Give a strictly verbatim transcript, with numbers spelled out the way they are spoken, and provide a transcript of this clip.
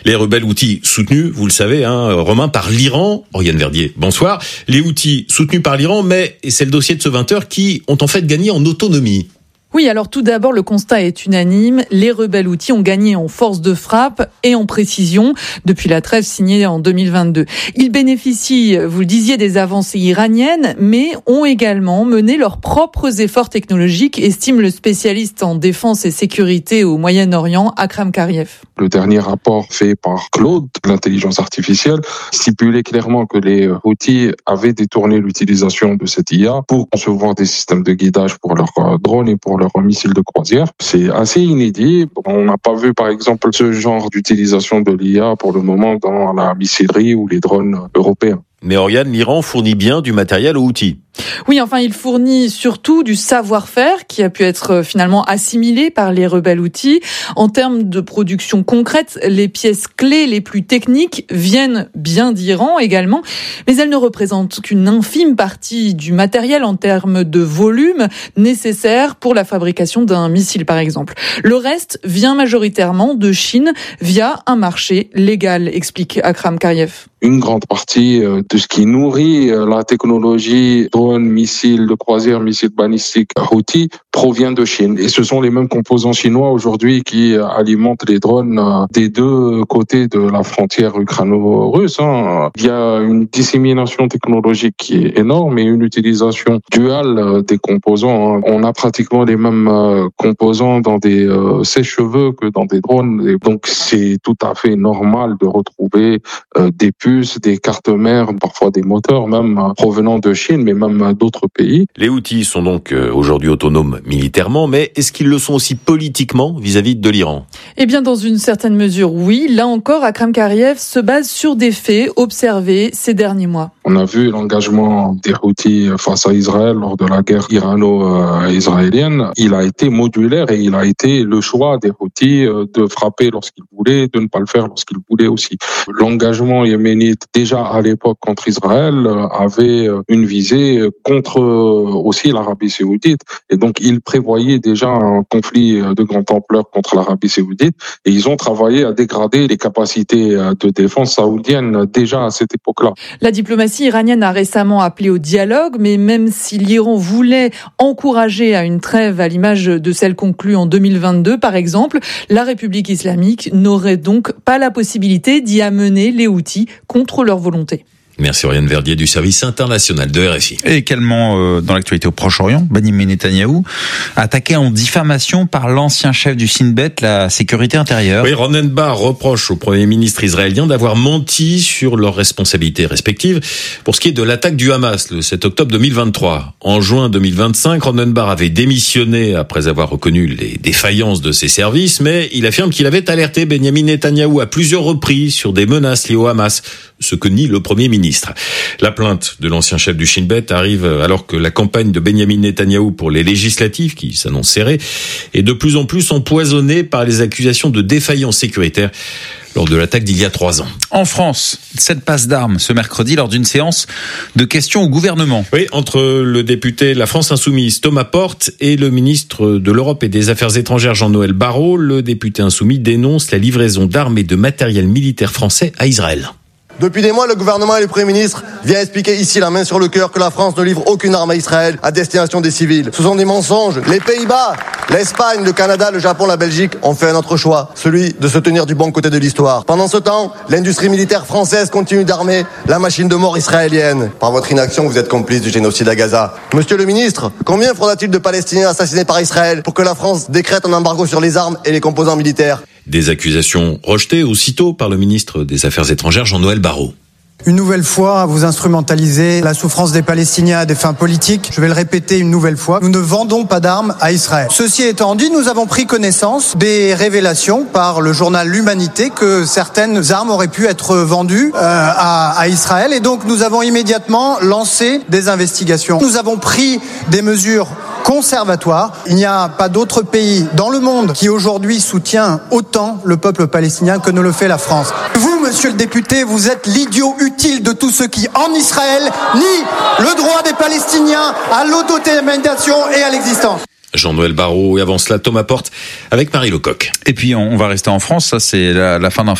Les rebelles Houthis soutenus, vous le savez, hein, Romain, par l'Iran. Oriane Verdier, bonsoir. Les Houthis soutenus par l'Iran, mais, et c'est le dossier de ce vingt heures, qui ont en fait gagné en autonomie. Oui, alors tout d'abord, le constat est unanime. Les rebelles Houthis ont gagné en force de frappe et en précision depuis la trêve signée en deux mille vingt-deux. Ils bénéficient, vous le disiez, des avancées iraniennes, mais ont également mené leurs propres efforts technologiques, estime le spécialiste en défense et sécurité au Moyen-Orient, Akram Kariev. Le dernier rapport fait par Claude, l'intelligence artificielle, stipulait clairement que les Houthis avaient détourné l'utilisation de cette I A pour concevoir des systèmes de guidage pour leurs drones et pour leurs missiles de croisière. C'est assez inédit. On n'a pas vu, par exemple, ce genre d'utilisation de l'I A pour le moment dans la missilerie ou les drones européens. Mais Oriane, l'Iran fournit bien du matériel aux Houthis. Oui, enfin, il fournit surtout du savoir-faire qui a pu être finalement assimilé par les rebelles Houthis. En termes de production concrète, les pièces clés les plus techniques viennent bien d'Iran également, mais elles ne représentent qu'une infime partie du matériel en termes de volume nécessaire pour la fabrication d'un missile, par exemple. Le reste vient majoritairement de Chine via un marché légal, explique Akram Kariev. Une grande partie de ce qui nourrit la technologie drones, missiles de croisière, missiles balistiques Houthi provient de Chine. Et ce sont les mêmes composants chinois aujourd'hui qui alimentent les drones des deux côtés de la frontière ukraino-russe. Il y a une dissémination technologique qui est énorme et une utilisation duale des composants. On a pratiquement les mêmes composants dans des sèche-cheveux que dans des drones. Et donc c'est tout à fait normal de retrouver des puces, des cartes mères, parfois des moteurs même provenant de Chine, mais même d'autres pays. Les Houthis sont donc aujourd'hui autonomes militairement, mais est-ce qu'ils le sont aussi politiquement vis-à-vis de l'Iran ? Eh bien, dans une certaine mesure, oui. Là encore, Akram Kariev se base sur des faits observés ces derniers mois. On a vu l'engagement des Houthis face à Israël lors de la guerre irano-israélienne. Il a été modulaire et il a été le choix des Houthis de frapper lorsqu'ils voulaient, de ne pas le faire lorsqu'ils voulaient aussi. L'engagement yéménite, déjà à l'époque contre Israël, avait une visée contre aussi l'Arabie saoudite. Et donc, ils prévoyaient déjà un conflit de grande ampleur contre l'Arabie saoudite. Et ils ont travaillé à dégrader les capacités de défense saoudiennes déjà à cette époque-là. La diplomatie iranienne a récemment appelé au dialogue, mais même si l'Iran voulait encourager à une trêve à l'image de celle conclue en deux mille vingt-deux, par exemple, la République islamique n'aurait donc pas la possibilité d'y amener les Houthis contre leur volonté. Merci Oriane Verdier du service international de R F I. Et également euh, dans l'actualité au Proche-Orient, Benyamin Netanyahou attaqué en diffamation par l'ancien chef du Shin Bet, la sécurité intérieure. Oui, Ronen Bar reproche au Premier ministre israélien d'avoir menti sur leurs responsabilités respectives pour ce qui est de l'attaque du Hamas le sept octobre deux mille vingt-trois. En juin deux mille vingt-cinq, Ronen Bar avait démissionné après avoir reconnu les défaillances de ses services, mais il affirme qu'il avait alerté Benyamin Netanyahou à plusieurs reprises sur des menaces liées au Hamas, ce que nie le Premier ministre. La plainte de l'ancien chef du Shin Bet arrive alors que la campagne de Benyamin Netanyahou pour les législatives, qui s'annonce serrée, est de plus en plus empoisonnée par les accusations de défaillance sécuritaire lors de l'attaque d'il y a trois ans. En France, cette passe d'armes ce mercredi lors d'une séance de questions au gouvernement. Oui, entre le député La France Insoumise Thomas Porte et le ministre de l'Europe et des Affaires étrangères Jean-Noël Barrot, le député insoumis dénonce la livraison d'armes et de matériel militaire français à Israël. Depuis des mois, le gouvernement et le Premier ministre viennent expliquer ici, la main sur le cœur, que la France ne livre aucune arme à Israël à destination des civils. Ce sont des mensonges. Les Pays-Bas, l'Espagne, le Canada, le Japon, la Belgique ont fait un autre choix, celui de se tenir du bon côté de l'histoire. Pendant ce temps, l'industrie militaire française continue d'armer la machine de mort israélienne. Par votre inaction, vous êtes complice du génocide à Gaza. Monsieur le ministre, combien faudra-t-il de Palestiniens assassinés par Israël pour que la France décrète un embargo sur les armes et les composants militaires ? Des accusations rejetées aussitôt par le ministre des Affaires étrangères Jean-Noël Barrot. Une nouvelle fois, vous instrumentalisez la souffrance des Palestiniens à des fins politiques. Je vais le répéter une nouvelle fois. Nous ne vendons pas d'armes à Israël. Ceci étant dit, nous avons pris connaissance des révélations par le journal L'Humanité que certaines armes auraient pu être vendues euh, à, à Israël. Et donc, nous avons immédiatement lancé des investigations. Nous avons pris des mesures conservatoire. Il n'y a pas d'autre pays dans le monde qui aujourd'hui soutient autant le peuple palestinien que ne le fait la France. Vous, monsieur le député, vous êtes l'idiot utile de tous ceux qui, en Israël, nient le droit des Palestiniens à l'autodétermination et à l'existence. Jean-Noël Barrot et avant cela Thomas Porte avec Marie Lecoq. Et puis on va rester en France, ça c'est la, la fin d'un